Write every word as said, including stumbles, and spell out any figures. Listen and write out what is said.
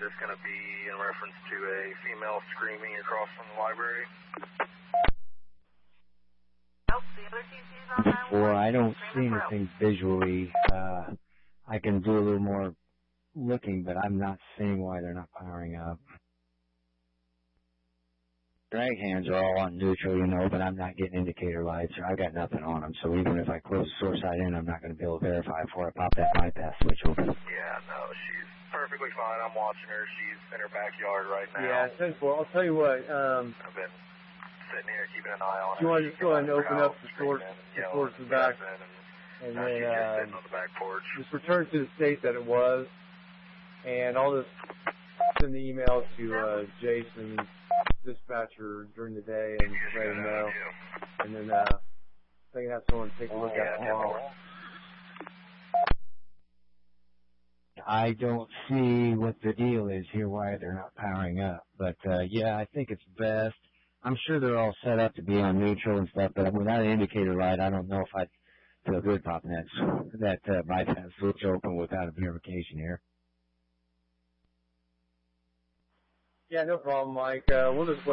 this going to be in reference to a female screaming across from the library? Nope, the other T Cs on nine one one. Well, I don't see anything visually. Uh, I can do a little more looking, but I'm not seeing why they're not powering up. Drag hands are all on neutral, you know, but I'm not getting indicator lights. I've got nothing on them, so even if I close the source side in, I'm not going to be able to verify before I pop that bypass switch open. Yeah, no, she's perfectly fine. I'm watching her. She's in her backyard right now. Yeah, sensible. I'll tell you what. Um, I've been sitting here keeping an eye on her. You want to just go ahead and open up the source, the source in the back, and, and now then she's just um, sitting on the back porch. just return to the state that it was, and I'll just send the email to uh, Jason, dispatcher, during the day and let him know, and then uh, they can have someone take a look at it tomorrow. I don't see what the deal is here, why they're not powering up. But, uh, yeah, I think it's best. I'm sure they're all set up to be on neutral and stuff, but without an indicator light, I don't know if I'd feel good popping that, that uh, bypass switch open without a verification here. Yeah, no problem, Mike. Uh, we'll just